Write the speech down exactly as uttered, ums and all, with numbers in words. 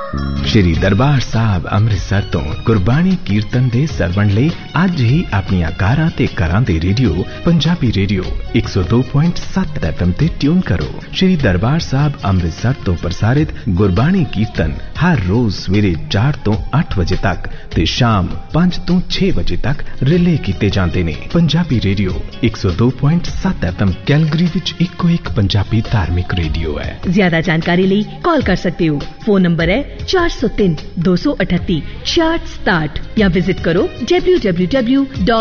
श्री दरबार साहब अमृतसर तो गुरबाणी कीर्तन दे सरवण लई अज ही अपनी कारां ते घरां दे रेडियो पंजाबी रेडियो एक सौ दो पॉइंट सत्त एफएम ते ट्यून करो। श्री दरबार साहब अमृतसर तो प्रसारित गुरबाणी कीर्तन हर रोज सवेरे चार तो अठ बजे तक ते शाम पांच तो छे बजे तक रिले कीते जांदे ने। पंजाबी रेडियो एक सौ दो पॉइंट सत्त एफएम कैलगरी विच इको एक पंजाबी धार्मिक रेडियो है। ज्यादा जानकारी लई कॉल कर सकते हो। फोन नंबर है चार सौ तीन दो सौ अठत्ती छियाठ सताठ या विजिट करो डब्ल्यू डब्ल्यू डब्ल्यू डॉट